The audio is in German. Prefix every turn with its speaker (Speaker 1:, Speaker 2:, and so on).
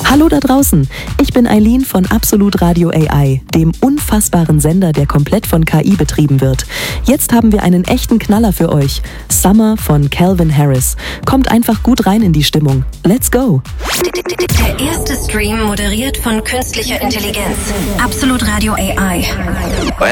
Speaker 1: Hallo da draußen, ich bin Eileen von Absolut Radio AI, dem unfassbaren Sender, der komplett von KI betrieben wird. Jetzt haben wir einen echten Knaller für euch. Summer von Calvin Harris. Kommt einfach gut rein in die Stimmung. Let's go!
Speaker 2: Der erste Stream moderiert von künstlicher Intelligenz. Absolut Radio AI.